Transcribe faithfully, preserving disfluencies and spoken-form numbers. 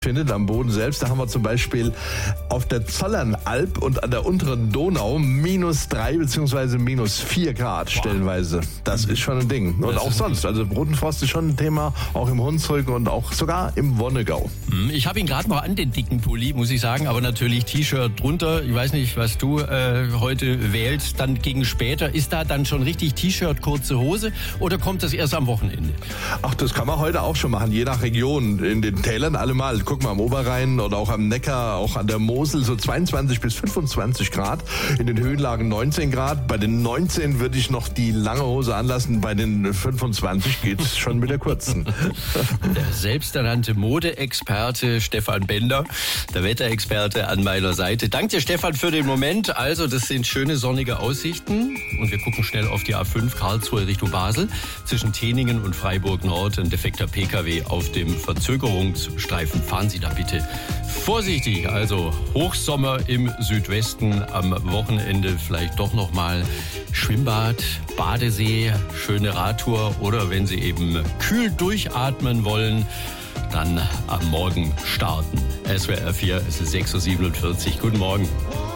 stattfindet am Boden selbst. Da haben wir zum Beispiel auf der Zollernalb und an der unteren Donau minus drei beziehungsweise minus vier Grad stellenweise. Das ist schon ein Ding. Und auch sonst. Also Bodenfrost ist schon ein Thema, auch im Hunsrück und auch sogar im Wonnegau. Ich habe ihn gerade noch an, den dicken Pulli, muss ich sagen, aber natürlich T-Shirt drunter. Ich weiß nicht, was du äh, heute wählst, dann gegen später. Ist da dann schon richtig T-Shirt, kurze Hose oder kommt das erst am Wochenende? Ach, das kann man heute auch schon machen, je nach Region. In den Tälern allemal. Guck mal, am Oberrhein oder auch am Neckar, auch an der Mosel so zweiundzwanzig bis fünfundzwanzig Grad. In den Höhenlagen neunzehn Grad. Bei den neunzehn würde ich noch die lange Hose anlassen. Bei den fünfundzwanzig geht es schon mit der kurzen. Der selbsternannte Modeexperte Stefan Bender, der Wetterexperte an meiner Seite. Danke dir, Stefan, für den Moment. Also, das sind schöne sonnige Aussichten. Und wir gucken schnell auf die A fünf Karlsruhe Richtung Basel. Zwischen Teningen und Freiburg Nord ein defekter P K W auf dem Verzögerungsstreifen. Fahren Sie da bitte vorsichtig. Also Hochsommer im Südwesten, am Wochenende vielleicht doch nochmal Schwimmbad, Badesee, schöne Radtour oder wenn Sie eben kühl durchatmen wollen, dann am Morgen starten. S W R vier, es ist sechs Uhr siebenundvierzig. Guten Morgen.